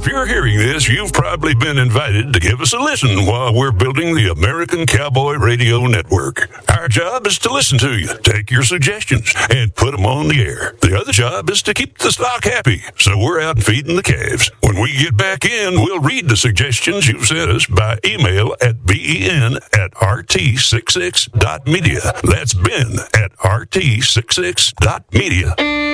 If you're hearing this, you've probably been invited to give us a listen while we're building the American Cowboy Radio Network. Our job is to listen to you, take your suggestions, and put them on the air. The other job is to keep the stock happy, so we're out feeding the calves. When we get back in, we'll read the suggestions you've sent us by email at ben@rt66.media. That's ben@rt66.media.